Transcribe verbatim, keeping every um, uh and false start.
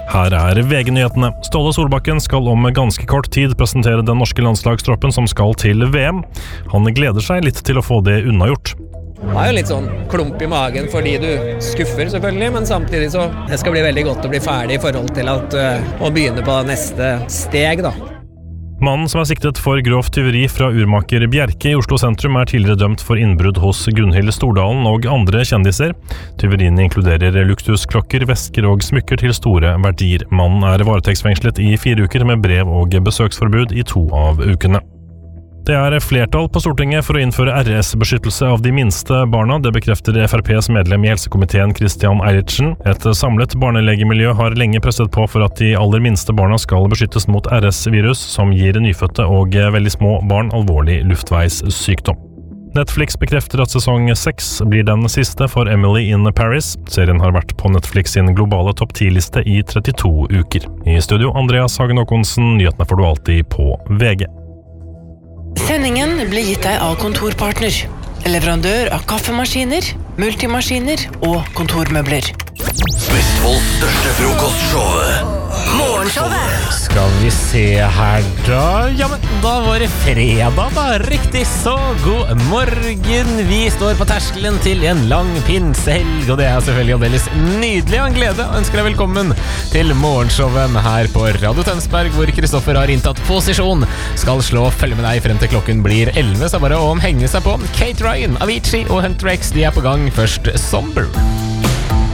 Her er V G-nyhetene. Ståle Solbakken skal om ganske kort tid presentere den norske landslagstroppen som skal til V M. Han gleder seg litt til å få det unnagjort. Det er jo litt sånn klump i magen fordi du skuffer selvfølgelig, men samtidig så det skal bli veldig godt å bli ferdig i forhold til at, uh, å begynne på neste steg da. Mannen som er siktet for grovt tyveri fra urmaker Bjerke i Oslo sentrum er tidligere dømt for innbrudd hos Gunhild Stordalen og andre kjendiser. Tyveriene inkluderer luktusklokker, vesker og smykker til store verdier. Mannen er varetektsfengslet i fire uker med brev og besøksforbud i to av ukene. Det er flertall på Stortinget for å innføre R S-beskyttelse av de minste barna. Det bekrefter F R P's medlem i helsekomiteen Christian Eilertsen. Et samlet barnelegemiljø har lenge presset på for at de aller minste barna skal beskyttes mot R S-virus, som gir nyfødte og veldig små barn alvorlig luftveissykdom. Netflix bekrefter at sesong seks blir den siste for Emily in Paris. Serien har vært på Netflix sin globale topp ti-liste i trettito uker. I studio, Andreas Hagen Håkonsen, nyhetene får du alltid på V G. Sendingen blir gitt deg av Kontorpartner, leverandør av kaffemaskiner, multimaskiner og kontormøbler. Vestfolds største frokostshowet, Morgenshowet. Skal vi se her da? Ja, men da var det fredag da. Riktig så god morgen. Vi står på terskelen til en lang pinsehelg, og det er selvfølgelig aldeles nydelig og en glede. Jeg ønsker deg velkommen til Morgenshowet her på Radio Tønsberg, hvor Kristoffer har inntatt posisjon. Skal slå følge med deg frem til klokken blir elleve, så bare å henge seg på. Kate Ryan, Avicii og Hunter X, de er på gang. Først Somber.